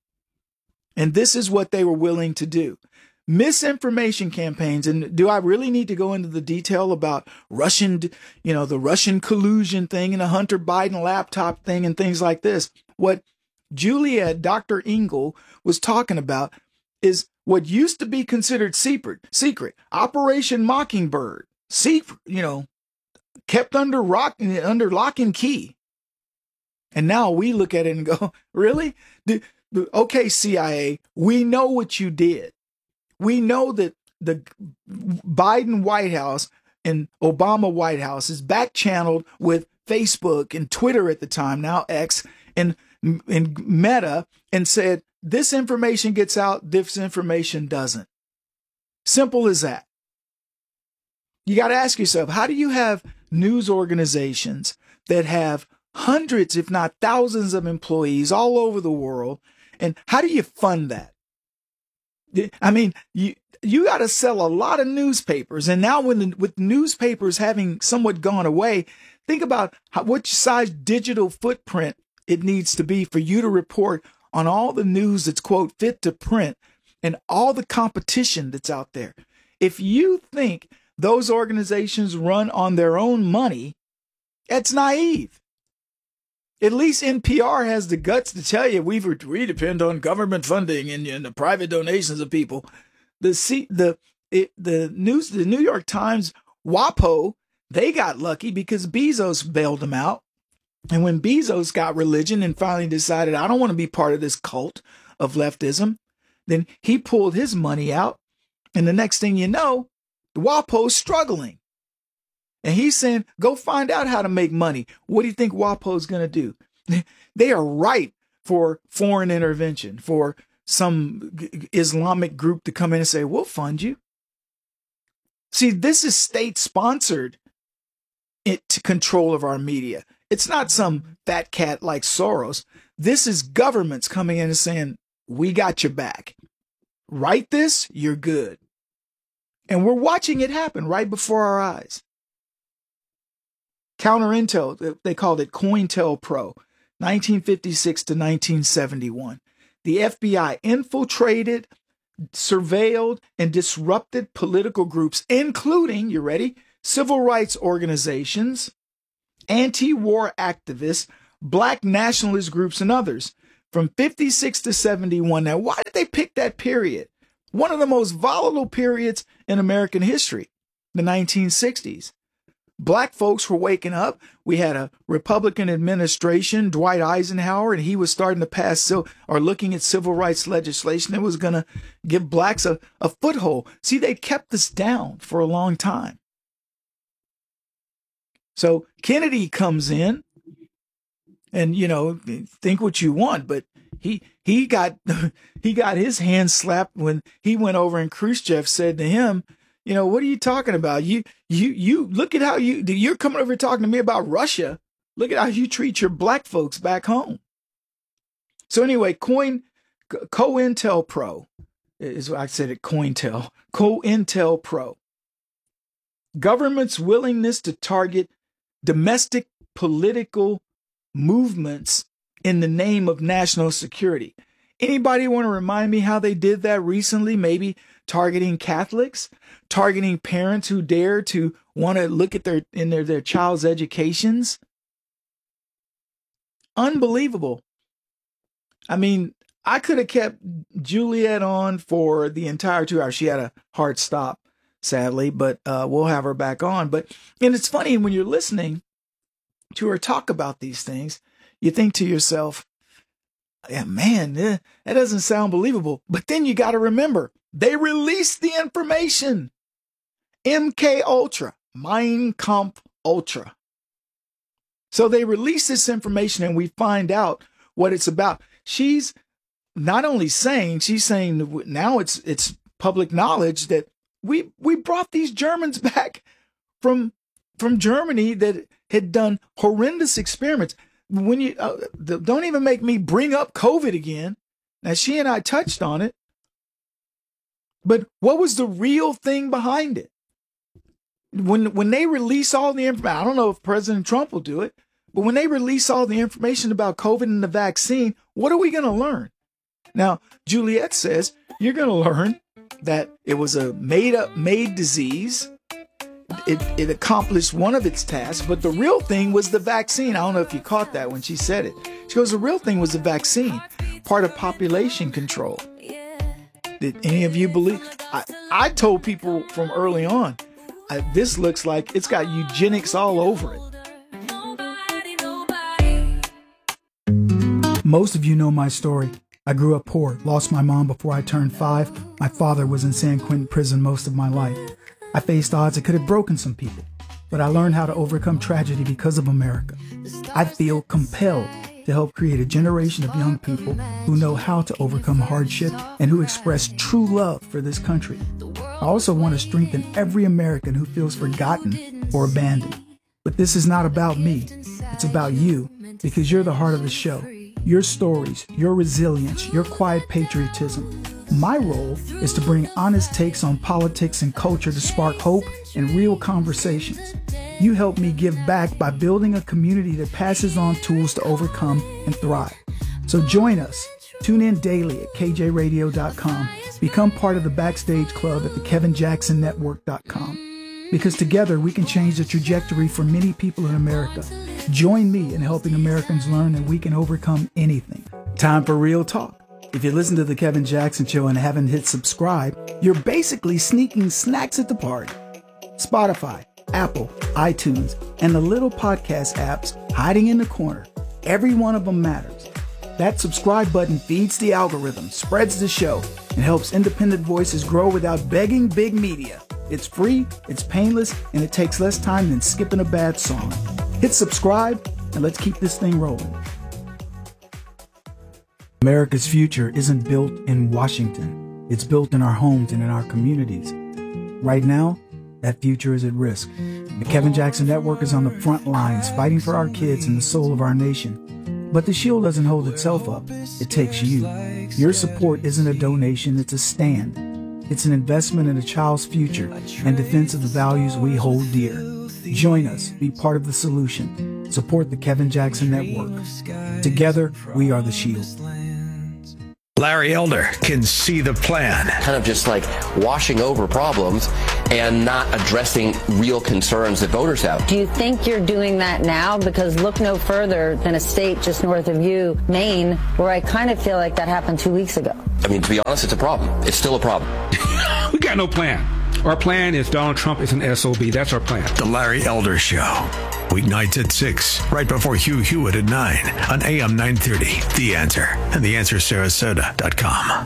And this is what they were willing to do. Misinformation campaigns. And do I really need to go into the detail about Russian, you know, the Russian collusion thing and the Hunter Biden laptop thing and things like this? What Juliet, Doctor Engel, was talking about is what used to be considered secret, secret Operation Mockingbird, secret, you know, kept under rock, under lock and key. And now we look at it and go, really? The, the, okay, C I A, we know what you did. We know that the Biden White House and Obama White House is back channeled with Facebook and Twitter at the time, now X, and, and Meta, and said, this information gets out, this information doesn't. Simple as that. You got to ask yourself, how do you have news organizations that have hundreds, if not thousands of employees all over the world, and how do you fund that? I mean, you you got to sell a lot of newspapers. And now when the, with newspapers having somewhat gone away, think about how, what size digital footprint it needs to be for you to report on all the news that's, quote, fit to print and all the competition that's out there. If you think those organizations run on their own money, that's naive. At least N P R has the guts to tell you we've, we depend on government funding and, and the private donations of people. The C, the it, the news, the New York Times, WAPO, they got lucky because Bezos bailed them out. And when Bezos got religion and finally decided, I don't want to be part of this cult of leftism, then he pulled his money out. And the next thing you know, the WAPO's struggling. And he's saying, go find out how to make money. What do you think WAPO's going to do? They are ripe for foreign intervention, for some Islamic group to come in and say, we'll fund you. See, this is state-sponsored control of our media. It's not some fat cat like Soros. This is governments coming in and saying, we got your back. Write this, you're good. And we're watching it happen right before our eyes. Counterintel, they called it COINTELPRO, nineteen fifty-six to nineteen seventy-one. The F B I infiltrated, surveilled, and disrupted political groups, including, you ready, civil rights organizations, anti-war activists, black nationalist groups, and others from fifty-six to seventy-one. Now, why did they pick that period? One of the most volatile periods in American history, the nineteen sixties. Black folks were waking up. We had a Republican administration, Dwight Eisenhower, and he was starting to pass or looking at civil rights legislation that was going to give blacks a, a foothold. See, they kept us down for a long time. So Kennedy comes in, and, you know, think what you want, but he he got he got his hand slapped when he went over and Khrushchev said to him, you know, what are you talking about? You, you, you look at how you, you're coming over here talking to me about Russia. Look at how you treat your black folks back home. So anyway, Coin, COINTELPRO is what I said it, COINTEL, COINTELPRO. Government's willingness to target domestic political movements in the name of national security. Anybody want to remind me how they did that recently? Maybe targeting Catholics, targeting parents who dare to want to look at their in their, their child's educations. Unbelievable. I mean, I could have kept Juliet on for the entire two hours. She had a hard stop, sadly, but uh, we'll have her back on. But and it's funny when you're listening to her talk about these things, you think to yourself, yeah, man, eh, that doesn't sound believable. But then you got to remember, they released the information. M K Ultra, Mein Kampf Ultra. So they release this information and we find out what it's about. She's not only saying, she's saying now it's it's public knowledge that we we brought these Germans back from from Germany that had done horrendous experiments. When you uh, don't even make me bring up COVID again. Now, she and I touched on it, but what was the real thing behind it? When when they release all the information, I don't know if President Trump will do it, but when they release all the information about COVID and the vaccine, what are we going to learn? Now, Juliet says you're going to learn that it was a made up, made disease. It, it accomplished one of its tasks, but the real thing was the vaccine. I don't know if you caught that when she said it. She goes, the real thing was the vaccine, part of population control. Did any of you believe? I, I told people from early on, I, this looks like it's got eugenics all over it. Most of you know my story. I grew up poor, lost my mom before I turned five. My father was in San Quentin prison most of my life. I faced odds that could have broken some people, but I learned how to overcome tragedy because of America. I feel compelled to help create a generation of young people who know how to overcome hardship and who express true love for this country. I also want to strengthen every American who feels forgotten or abandoned. But this is not about me. It's about you, because you're the heart of the show. Your stories, your resilience, your quiet patriotism. My role is to bring honest takes on politics and culture to spark hope and real conversations. You help me give back by building a community that passes on tools to overcome and thrive. So join us. Tune in daily at K J radio dot com. Become part of the Backstage Club at the Kevin Jackson Network dot com. Because together we can change the trajectory for many people in America. Join me in helping Americans learn that we can overcome anything. Time for real talk. If you listen to The Kevin Jackson Show and haven't hit subscribe, you're basically sneaking snacks at the party. Spotify, Apple, iTunes, and the little podcast apps hiding in the corner. Every one of them matters. That subscribe button feeds the algorithm, spreads the show, and helps independent voices grow without begging big media. It's free, it's painless, and it takes less time than skipping a bad song. Hit subscribe, and let's keep this thing rolling. America's future isn't built in Washington. It's built in our homes and in our communities. Right now, that future is at risk. The Kevin Jackson Network is on the front lines fighting for our kids and the soul of our nation. But the shield doesn't hold itself up. It takes you. Your support isn't a donation, it's a stand. It's an investment in a child's future and defense of the values we hold dear. Join us. Be part of the solution. Support the Kevin Jackson Network. Together, we are the shield. Larry Elder can see the plan. Kind of just like washing over problems and not addressing real concerns that voters have. Do you think you're doing that now? Because look no further than a state just north of you, Maine, where I kind of feel like that happened two weeks ago. I mean, to be honest, it's a problem. It's still a problem. We got no plan. Our plan is Donald Trump is an S O B. That's our plan. The Larry Elder Show. Weeknights at six, right before Hugh Hewitt at nine on A M nine thirty. The Answer and the answer sarasota dot com.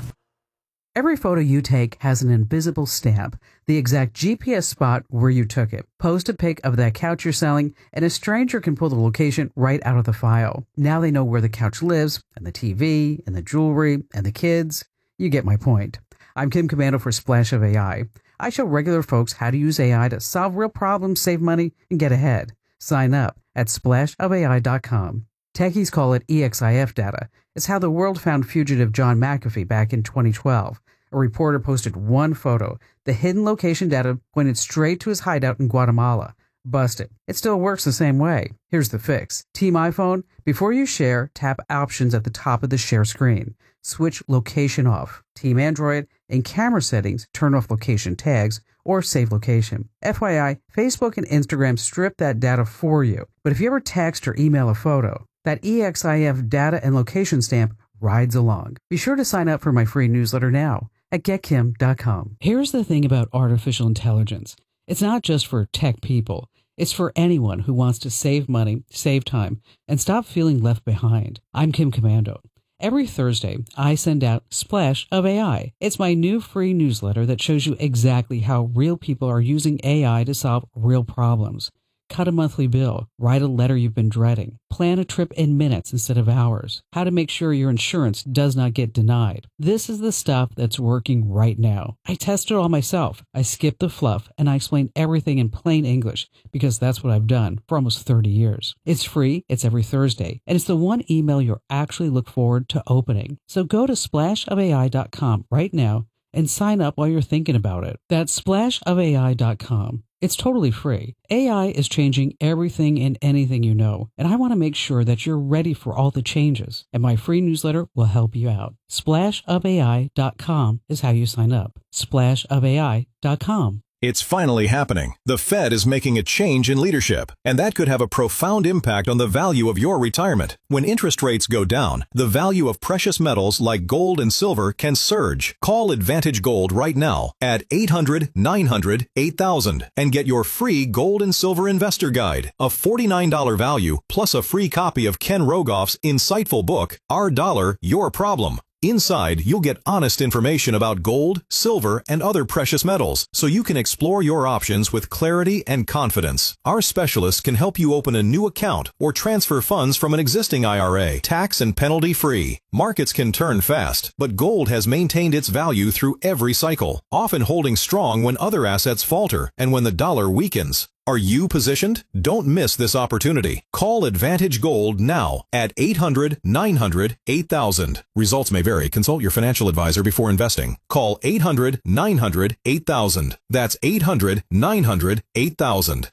Every photo you take has an invisible stamp, the exact G P S spot where you took it. Post a pic of that couch you're selling, and a stranger can pull the location right out of the file. Now they know where the couch lives, and the T V, and the jewelry, and the kids. You get my point. I'm Kim Commando for Splash of A I. I show regular folks how to use A I to solve real problems, save money, and get ahead. Sign up at splash of A I dot com. Techies call it E X I F data. It's how the world found fugitive John McAfee back in twenty twelve. A reporter posted one photo. The hidden location data pointed straight to his hideout in Guatemala. Busted. It still works the same way. Here's the fix. Team iPhone, before you share, tap options at the top of the share screen. Switch location off. Team Android, in camera settings, turn off location tags or save location. F Y I, Facebook and Instagram strip that data for you. But if you ever text or email a photo, that E X I F data and location stamp rides along. Be sure to sign up for my free newsletter now at get kim dot com. Here's the thing about artificial intelligence. It's not just for tech people. It's for anyone who wants to save money, save time, and stop feeling left behind. I'm Kim Commando. Every Thursday, I send out Splash of A I. It's my new free newsletter that shows you exactly how real people are using A I to solve real problems. Cut a monthly bill, write a letter you've been dreading, plan a trip in minutes instead of hours, how to make sure your insurance does not get denied. This is the stuff that's working right now. I test it all myself. I skip the fluff and I explain everything in plain English because that's what I've done for almost thirty years. It's free, it's every Thursday, and it's the one email you'll actually look forward to opening. So go to splash of A I dot com right now and sign up while you're thinking about it. That's splash of A I dot com. It's totally free. A I is changing everything and anything you know, and I want to make sure that you're ready for all the changes, and my free newsletter will help you out. splash of A I dot com is how you sign up. splash of A I dot com. It's finally happening. The Fed is making a change in leadership, and that could have a profound impact on the value of your retirement. When interest rates go down, the value of precious metals like gold and silver can surge. Call Advantage Gold right now at eight hundred, nine hundred, eight thousand and get your free Gold and Silver Investor Guide, a forty-nine dollars value plus a free copy of Ken Rogoff's insightful book, Our Dollar, Your Problem. Inside, you'll get honest information about gold, silver, and other precious metals, so you can explore your options with clarity and confidence. Our specialists can help you open a new account or transfer funds from an existing I R A, tax and penalty free. Markets can turn fast, but gold has maintained its value through every cycle, often holding strong when other assets falter and when the dollar weakens. Are you positioned? Don't miss this opportunity. Call Advantage Gold now at eight hundred, nine hundred, eight thousand. Results may vary. Consult your financial advisor before investing. Call eight hundred, nine hundred, eight thousand. That's eight hundred, nine hundred, eight thousand.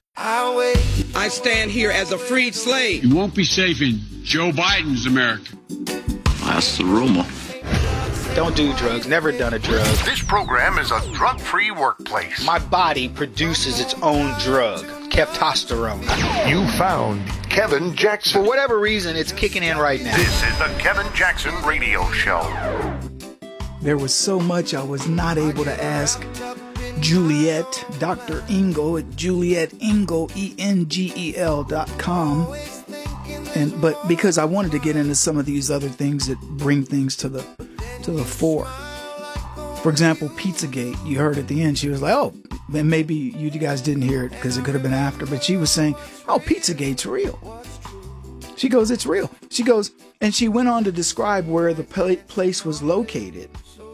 I stand here as a freed slave. You won't be safe in Joe Biden's America. That's the rumor. Don't do drugs. Never done a drug. This program is a drug-free workplace. My body produces its own drug, Keptosterone. You found Kevin Jackson. For whatever reason, it's kicking in right now. This is the Kevin Jackson Radio Show. There was so much I was not able to ask Juliet, Doctor Engel at Juliet Engel, E N G E L dot com. And but because I wanted to get into some of these other things that bring things to the to the fore. For example, Pizzagate. You heard at the end, she was like, oh, and maybe you guys didn't hear it because it could have been after, but she was saying, oh, Pizzagate's real. She goes, it's real. She goes, and she went on to describe where the place was located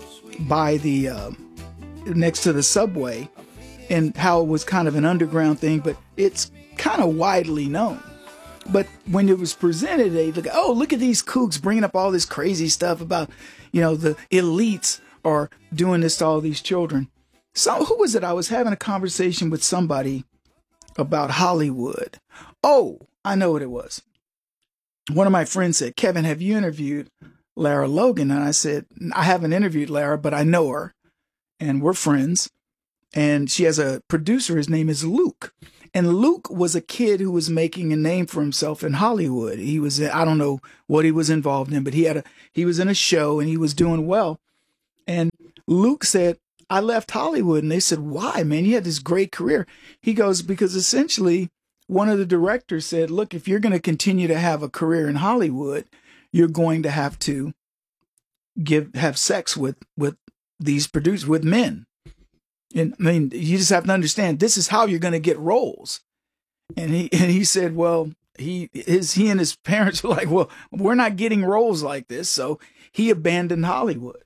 by the, uh, next to the subway, and how it was kind of an underground thing, but it's kind of widely known. But when it was presented, they look, oh, look at these kooks bringing up all this crazy stuff about, you know, the elites are doing this to all these children. So who was it? I was having a conversation with somebody about Hollywood. Oh, I know what it was. One of my friends said, Kevin, have you interviewed Lara Logan? And I said, I haven't interviewed Lara, but I know her and we're friends. And she has a producer. His name is Luke. And Luke was a kid who was making a name for himself in Hollywood. He was, I don't know what he was involved in, but he had a, he was in a show and he was doing well. And Luke said, I left Hollywood. And they said, why, man? You had this great career. He goes, because essentially one of the directors said, look, if you're going to continue to have a career in Hollywood, you're going to have to give, have sex with, with these producers, with men. And I mean, you just have to understand, this is how you're going to get roles. And he, and he said, well, he, his, he and his parents were like, well, we're not getting roles like this. So he abandoned Hollywood.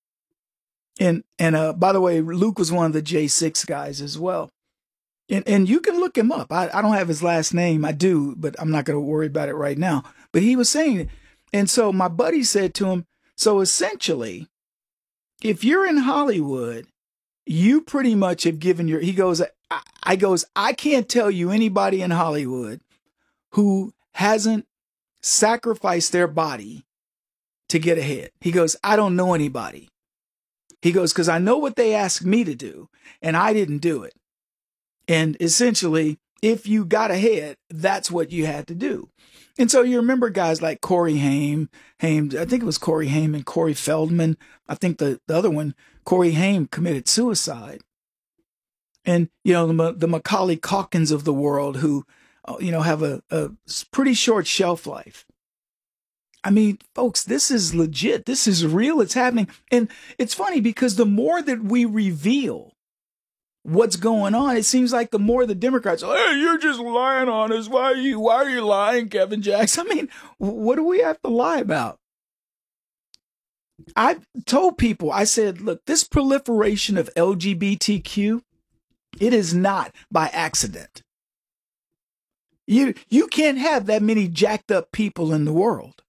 And, and, uh, by the way, Luke was one of the J six guys as well. And, and you can look him up. I, I don't have his last name. I do, but I'm not going to worry about it right now. But he was saying it. And so my buddy said to him, so essentially, if you're in Hollywood, you pretty much have given your, he goes, I, I goes, I can't tell you anybody in Hollywood who hasn't sacrificed their body to get ahead. He goes, I don't know anybody. He goes, because I know what they asked me to do, and I didn't do it. And essentially, if you got ahead, that's what you had to do. And so you remember guys like Corey Haim, Haim, I think it was Corey Haim and Corey Feldman. I think the, the other one, Corey Haim, committed suicide. And, you know, the, the Macaulay Culkins of the world who, you know, have a, a pretty short shelf life. I mean, folks, this is legit. This is real. It's happening. And it's funny because the more that we reveal what's going on, it seems like the more the Democrats, hey, you're just lying on us. Why are you, why are you lying, Kevin Jackson? I mean, what do we have to lie about? I told people, I said, look, this proliferation of L G B T Q, it is not by accident. You, you can't have that many jacked up people in the world.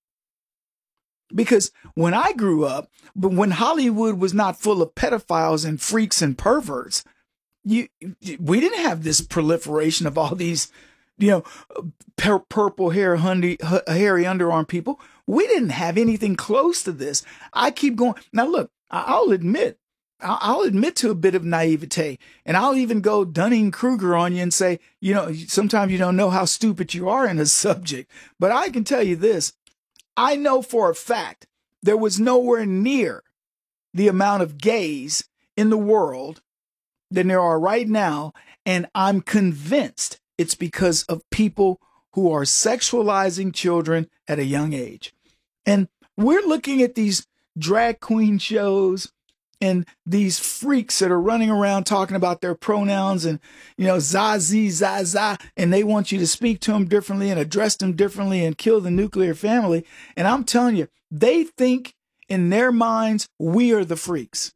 Because when I grew up, but when Hollywood was not full of pedophiles and freaks and perverts, you, we didn't have this proliferation of all these, you know, pur- purple hair, hundy, h- hairy underarm people. We didn't have anything close to this. I keep going. Now, look, I'll admit, I'll admit to a bit of naivete, and I'll even go Dunning-Kruger on you and say, you know, sometimes you don't know how stupid you are in a subject. But I can tell you this. I know for a fact there was nowhere near the amount of gays in the world than there are right now. And I'm convinced it's because of people who are sexualizing children at a young age. And we're looking at these drag queen shows and these freaks that are running around talking about their pronouns and, you know, zazi, zaza, and they want you to speak to them differently and address them differently and kill the nuclear family. And I'm telling you, they think in their minds, we are the freaks.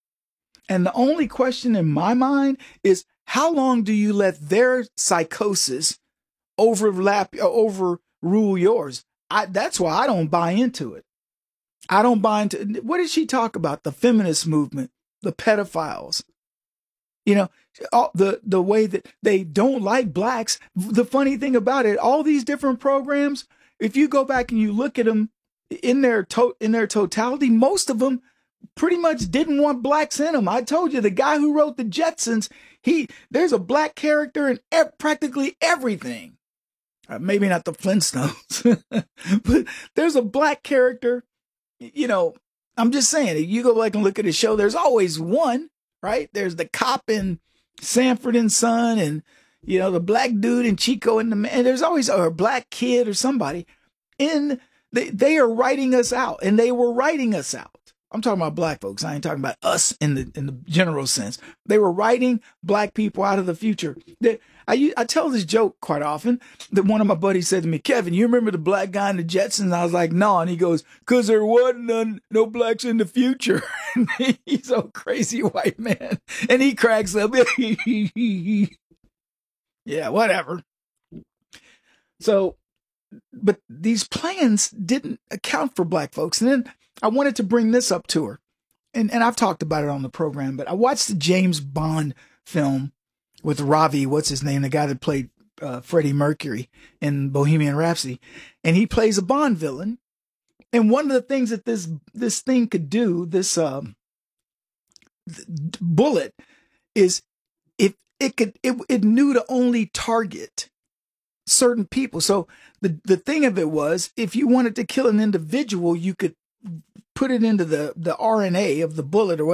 And the only question in my mind is, how long do you let their psychosis overlap, overrule yours? I, that's why I don't buy into it. I don't buy into, what did she talk about? The feminist movement, the pedophiles, you know, all, the, the way that they don't like blacks. The funny thing about it, all these different programs, if you go back and you look at them in their to, in their totality, most of them pretty much didn't want blacks in them. I told you, the guy who wrote the Jetsons, he, there's a black character in e- practically everything. Uh, maybe not the Flintstones, but there's a black character. You know, I'm just saying, you go back and look at the show, there's always one, right? There's the cop in Sanford and Son and, you know, the black dude in Chico and the man. There's always or a black kid or somebody. In they, they are writing us out, and they were writing us out. I'm talking about black folks. I ain't talking about us in the in the general sense. They were writing black people out of the future. They, I, I tell this joke quite often that one of my buddies said to me, Kevin, you remember the black guy in the Jetsons? And I was like, no. And he goes, because there wasn't none, no blacks in the future. He's a crazy white man. And he cracks up. Yeah, whatever. So, but these plans didn't account for black folks. And then I wanted to bring this up to her. and, and I've talked about it on the program, but I watched the James Bond film with Ravi, what's his name, the guy that played uh, Freddie Mercury in Bohemian Rhapsody, and he plays a Bond villain. And one of the things that this this thing could do, this um, bullet, is if it could it, it knew to only target certain people. So the the thing of it was, if you wanted to kill an individual, you could put it into the the R N A of the bullet or